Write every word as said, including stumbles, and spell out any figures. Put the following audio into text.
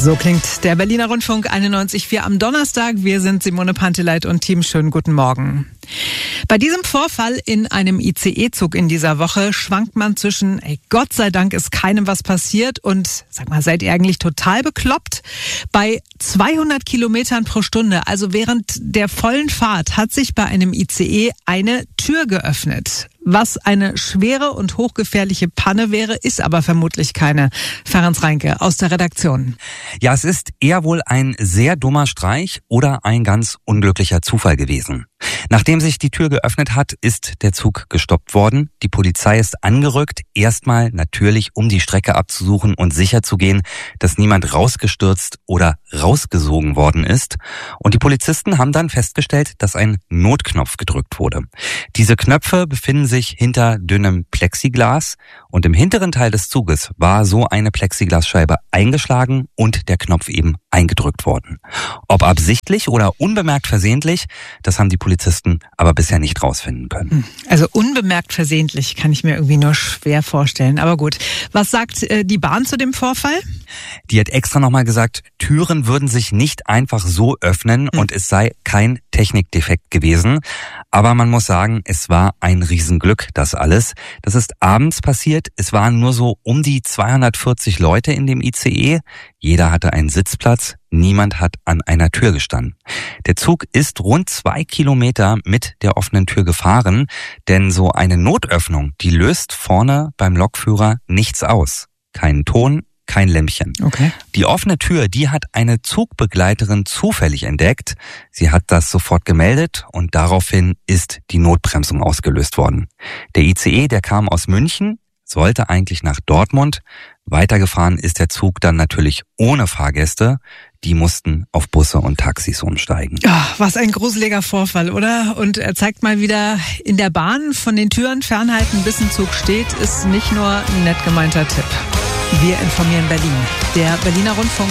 So klingt der Berliner Rundfunk einundneunzig Komma vier am Donnerstag. Wir sind Simone Panteleit und Team. Schönen guten Morgen. Bei diesem Vorfall in einem I C E-Zug in dieser Woche schwankt man zwischen, ey, Gott sei Dank ist keinem was passiert und, sag mal, seid ihr eigentlich total bekloppt? Bei zweihundert Kilometern pro Stunde, also während der vollen Fahrt, hat sich bei einem I C E eine Tür geöffnet. Was eine schwere und hochgefährliche Panne wäre, ist aber vermutlich keine. Ferenc Reinke aus der Redaktion. Ja, es ist eher wohl ein sehr dummer Streich oder ein ganz unglücklicher Zufall gewesen. Nachdem sich die Tür geöffnet hat, ist der Zug gestoppt worden. Die Polizei ist angerückt, erstmal natürlich, um die Strecke abzusuchen und sicherzugehen, dass niemand rausgestürzt oder rausgesogen worden ist. Und die Polizisten haben dann festgestellt, dass ein Notknopf gedrückt wurde. Diese Knöpfe befinden sich hinter dünnem Plexiglas und im hinteren Teil des Zuges war so eine Plexiglasscheibe eingeschlagen und der Knopf eben eingedrückt worden. Ob absichtlich oder unbemerkt versehentlich, das haben die Polizisten aber bisher nicht rausfinden können. Also unbemerkt versehentlich kann ich mir irgendwie nur schwer vorstellen. Aber gut, was sagt äh, die Bahn zu dem Vorfall? Die hat extra nochmal gesagt, Türen würden sich nicht einfach so öffnen mhm. und es sei kein Technikdefekt gewesen. Aber man muss sagen, es war ein Riesenglück, das alles. Das ist abends passiert. Es waren nur so um die zweihundertvierzig Leute in dem I C E. Jeder hatte einen Sitzplatz. Niemand hat an einer Tür gestanden. Der Zug ist rund zwei Kilometer mit der offenen Tür gefahren, denn so eine Notöffnung, die löst vorne beim Lokführer nichts aus. Keinen Ton, kein Lämpchen. Okay. Die offene Tür, die hat eine Zugbegleiterin zufällig entdeckt. Sie hat das sofort gemeldet und daraufhin ist die Notbremsung ausgelöst worden. Der I C E, der kam aus München, sollte eigentlich nach Dortmund. Weitergefahren ist der Zug dann natürlich ohne Fahrgäste. Die mussten auf Busse und Taxis umsteigen. Oh, was ein gruseliger Vorfall, oder? Und er zeigt mal wieder, in der Bahn von den Türen fernhalten, bis ein Zug steht, ist nicht nur ein nett gemeinter Tipp. Wir informieren Berlin. Der Berliner Rundfunk